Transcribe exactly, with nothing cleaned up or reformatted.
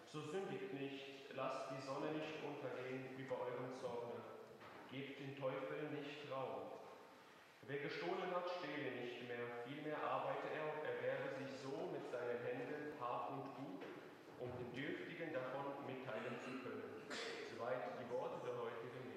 So sündigt nicht, lasst die Sonne nicht untergehen über eurem Zorne. Gebt den Teufel nicht Raum. Wer gestohlen hat, stehle nicht mehr, vielmehr arbeite er, erwerbe sich so mit seinen Händen Hab und Gut, um den Dürftigen davon mitteilen zu können. Soweit die Worte der heutigen